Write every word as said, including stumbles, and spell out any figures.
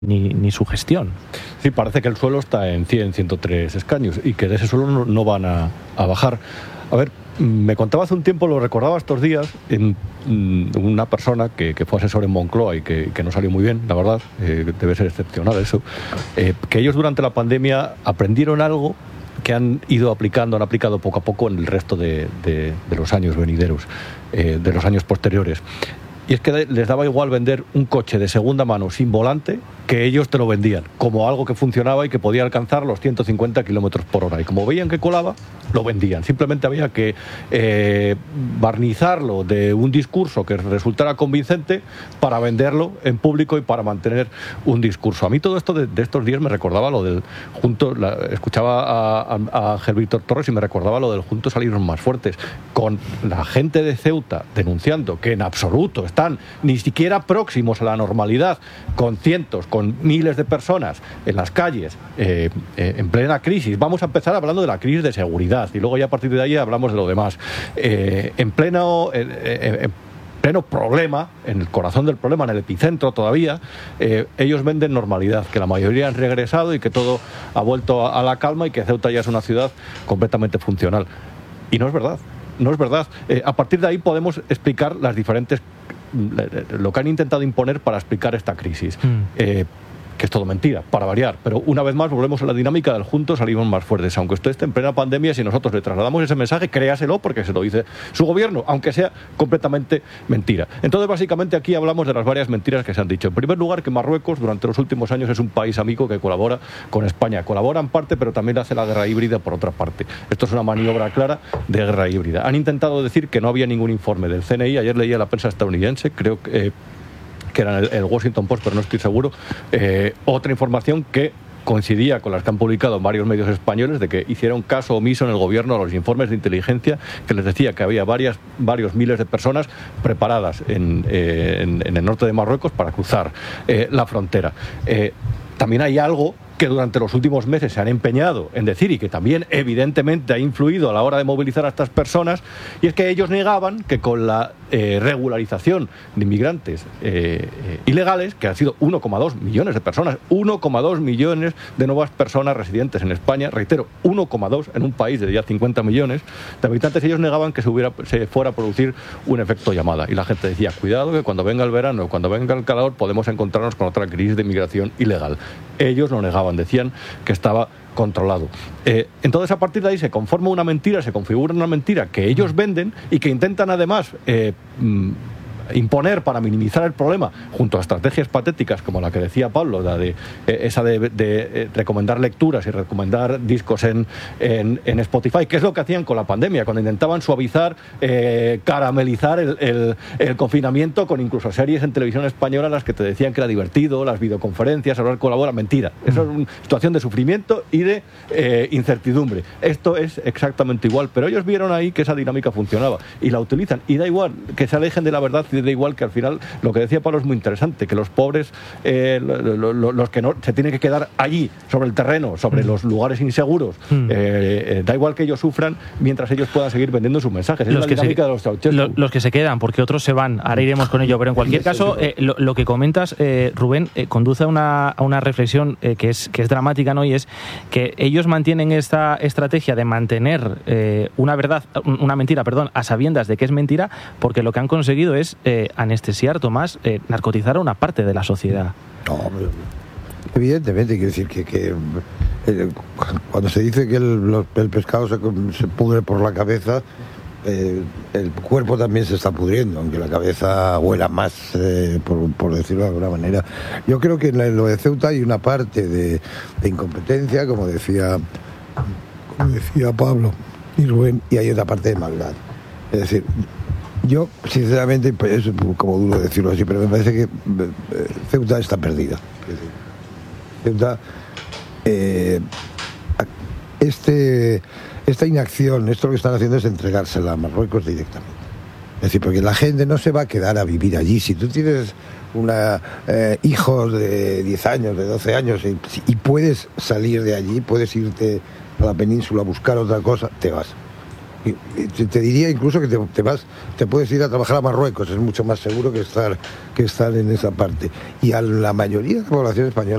ni, ni su gestión. Sí, parece que el suelo está en cien, ciento tres escaños y que de ese suelo no, no van a, a bajar. A ver, me contaba hace un tiempo, lo recordaba estos días, en, en una persona que, que fue asesor en Moncloa y que, que no salió muy bien, la verdad, eh, debe ser excepcional eso, eh, que ellos durante la pandemia aprendieron algo que han ido aplicando, han aplicado poco a poco en el resto de, de, de los años venideros, eh, de los años posteriores. Y es que les daba igual vender un coche de segunda mano sin volante, que ellos te lo vendían como algo que funcionaba y que podía alcanzar los ciento cincuenta kilómetros por hora. Y como veían que colaba, lo vendían. Simplemente había que eh, barnizarlo de un discurso que resultara convincente para venderlo en público y para mantener un discurso. A mí todo esto de, de estos días me recordaba lo del junto, la, escuchaba a, a, a Ángel Víctor Torres y me recordaba lo del juntos salimos más fuertes, con la gente de Ceuta denunciando que en absoluto están ni siquiera próximos a la normalidad, con cientos, con miles de personas en las calles, eh, eh, en plena crisis. Vamos a empezar hablando de la crisis de seguridad y luego ya a partir de ahí hablamos de lo demás. Eh, en pleno... Eh, eh, en pleno problema, en el corazón del problema, en el epicentro todavía, eh, ellos venden normalidad, que la mayoría han regresado y que todo ha vuelto a, a la calma y que Ceuta ya es una ciudad completamente funcional. Y no es verdad, no es verdad. Eh, a partir de ahí podemos explicar las diferentes, lo que han intentado imponer para explicar esta crisis. Mm. Eh, que es todo mentira, para variar, pero una vez más volvemos a la dinámica del juntos salimos más fuertes. Aunque usted esté en plena pandemia, si nosotros le trasladamos ese mensaje, créaselo porque se lo dice su gobierno, aunque sea completamente mentira. Entonces, básicamente aquí hablamos de las varias mentiras que se han dicho. En primer lugar, que Marruecos durante los últimos años es un país amigo que colabora con España. Colabora en parte, pero también hace la guerra híbrida por otra parte. Esto es una maniobra clara de guerra híbrida. Han intentado decir que no había ningún informe del C N I. Ayer leía la prensa estadounidense, creo que... Eh, que era el, el Washington Post, pero no estoy seguro, eh, otra información que coincidía con las que han publicado varios medios españoles de que hicieron caso omiso en el gobierno a los informes de inteligencia que les decía que había varias, varios miles de personas preparadas en, eh, en, en el norte de Marruecos para cruzar eh, la frontera. Eh, también hay algo que durante los últimos meses se han empeñado en decir y que también evidentemente ha influido a la hora de movilizar a estas personas, y es que ellos negaban que con la eh, regularización de inmigrantes eh, eh, ilegales, que han sido uno coma dos millones de personas, uno coma dos millones de nuevas personas residentes en España, reitero, uno coma dos en un país de ya cincuenta millones de habitantes, ellos negaban que se, hubiera, se fuera a producir un efecto llamada. Y la gente decía, cuidado que cuando venga el verano, cuando venga el calor, podemos encontrarnos con otra crisis de inmigración ilegal. Ellos lo negaban, decían que estaba controlado. Eh, entonces, a partir de ahí se conforma una mentira, se configura una mentira que ellos venden y que intentan además eh, imponer para minimizar el problema, junto a estrategias patéticas como la que decía Pablo, la de eh, esa de, de, de recomendar lecturas y recomendar discos en, en, en Spotify, que es lo que hacían con la pandemia, cuando intentaban suavizar, eh, caramelizar el, el, el confinamiento con incluso series en televisión española en las que te decían que era divertido, las videoconferencias, hablar con la bola, mentira. Eso es una situación de sufrimiento y de eh, incertidumbre. Esto es exactamente igual, pero ellos vieron ahí que esa dinámica funcionaba y la utilizan, y da igual que se alejen de la verdad y da igual que al final, lo que decía Pablo es muy interesante, que los pobres, eh, lo, lo, los que no se tienen que quedar allí, sobre el terreno, sobre mm. los lugares inseguros, mm. eh, eh, da igual que ellos sufran mientras ellos puedan seguir vendiendo sus mensajes. Es los la que dinámica se, de los Ceausescu. Lo, los que se quedan, porque otros se van, ahora iremos con ello, pero en cualquier caso, eh, lo, lo que comentas, eh, Rubén, eh, conduce a una, a una reflexión eh, que, es, que es dramática, ¿no? Y es que ellos mantienen esta estrategia de mantener eh, una verdad, una mentira, perdón, a sabiendas de que es mentira, porque lo que han conseguido es eh, anestesiar, Tomás, eh, narcotizar a una parte de la sociedad. No, evidentemente, quiero decir que, que eh, cuando se dice que el, el pescado se, se pudre por la cabeza, eh, el cuerpo también se está pudriendo, aunque la cabeza huela más, eh, por, por decirlo de alguna manera. Yo creo que en lo de Ceuta hay una parte de, de incompetencia, como decía, como decía Pablo y Rubén, y hay otra parte de maldad. Es decir, yo, sinceramente, pues es como duro decirlo así, pero me parece que Ceuta está perdida. Ceuta, eh, este, esta inacción, esto lo que están haciendo es entregársela a Marruecos directamente. Es decir, porque la gente no se va a quedar a vivir allí. Si tú tienes una, eh, hijos de diez años, de doce años, y, y puedes salir de allí, puedes irte a la península a buscar otra cosa, te vas. Y, y te diría incluso que te, te vas, te puedes ir a trabajar a Marruecos, es mucho más seguro que estar, que estar en esa parte. Y a la mayoría de la población española